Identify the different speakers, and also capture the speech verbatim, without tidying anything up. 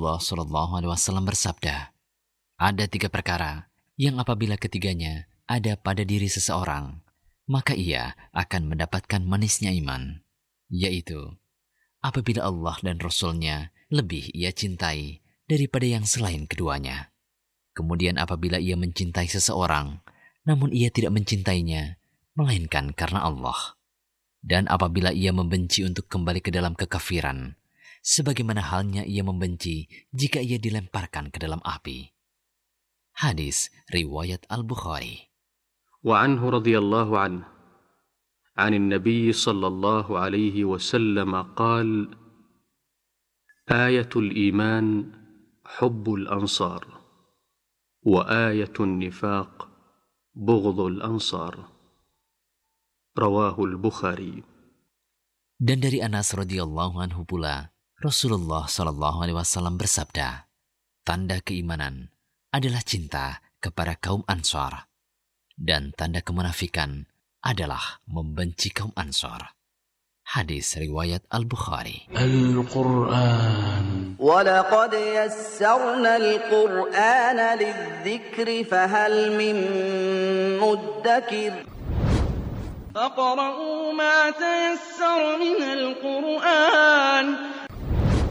Speaker 1: Rasulullah shallallahu alaihi wasallam bersabda, ada tiga perkara yang apabila ketiganya ada pada diri seseorang, maka ia akan mendapatkan manisnya iman, yaitu apabila Allah dan Rasul-Nya lebih ia cintai daripada yang selain keduanya. Kemudian apabila ia mencintai seseorang, namun ia tidak mencintainya, melainkan karena Allah. Dan apabila ia membenci untuk kembali ke dalam kekafiran, sebagaimana halnya ia membenci jika ia dilemparkan ke dalam api. Hadis riwayat Al-Bukhari.
Speaker 2: Wa anhu radhiyallahu anhu, an an-nabiy sallallahu alaihi wasallam qala, ayatul iman hubbul ansar, wa ayatul nifaq bughdul ansar. Rawahul Bukhari.
Speaker 1: Dan dari Anas radhiyallahu anhu pula, Rasulullah shallallahu alaihi wasallam bersabda, tanda keimanan adalah cinta kepada kaum Ansar, dan tanda kemunafikan adalah membenci kaum Ansar. Hadis riwayat Al-Bukhari.
Speaker 3: Al-Quran. وَلَقَدْ يَسَّرْنَا الْقُرْآنَ لِلذِّكْرِ فَهَلْ مِن مُّدَّكِرٍ
Speaker 4: فَاقْرَؤُوا مَا تَيَسَّرَ مِنَ الْقُرْآنِ